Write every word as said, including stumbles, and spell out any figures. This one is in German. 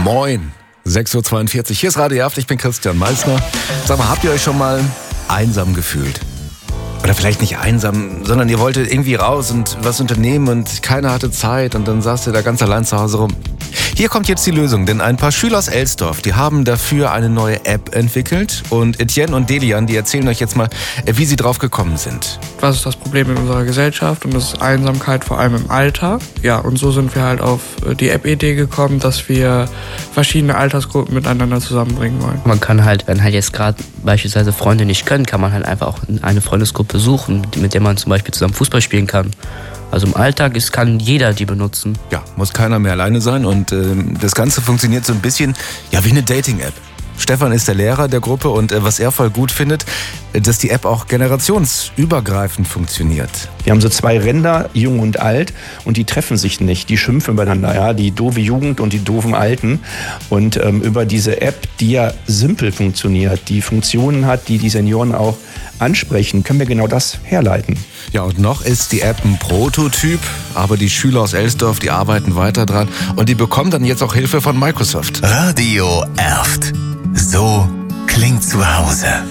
Moin, sechs Uhr zweiundvierzig. Hier ist Radio Erft, ich bin Christian Meissner. Sag mal, habt ihr euch schon mal einsam gefühlt? Oder vielleicht nicht einsam, sondern ihr wolltet irgendwie raus und was unternehmen und keiner hatte Zeit und dann saßt ihr da ganz allein zu Hause rum. Hier kommt jetzt die Lösung, denn ein paar Schüler aus Elsdorf, die haben dafür eine neue App entwickelt und Etienne und Delian, die erzählen euch jetzt mal, wie sie drauf gekommen sind. Was ist das Problem in unserer Gesellschaft und das ist Einsamkeit, vor allem im Alltag. Ja, und so sind wir halt auf die App-Idee gekommen, dass wir verschiedene Altersgruppen miteinander zusammenbringen wollen. Man kann halt, wenn halt jetzt gerade beispielsweise Freunde nicht können, kann man halt einfach auch eine Freundesgruppe suchen, mit der man zum Beispiel zusammen Fußball spielen kann. Also im Alltag ist, kann jeder die benutzen. Ja, muss keiner mehr alleine sein und äh, das Ganze funktioniert so ein bisschen ja, wie eine Dating-App. Stefan ist der Lehrer der Gruppe und äh, was er voll gut findet, äh, dass die App auch generationsübergreifend funktioniert. Wir haben so zwei Ränder, jung und alt, und die treffen sich nicht. Die schimpfen übereinander, ja, die doofe Jugend und die doofen Alten. Und ähm, über diese App, die ja simpel funktioniert, die Funktionen hat, die die Senioren auch ansprechen, können wir genau das herleiten. Ja, und noch ist die App ein Prototyp, aber die Schüler aus Elsdorf, die arbeiten weiter dran und die bekommen dann jetzt auch Hilfe von Microsoft. Radio Erft. So klingt zu Hause.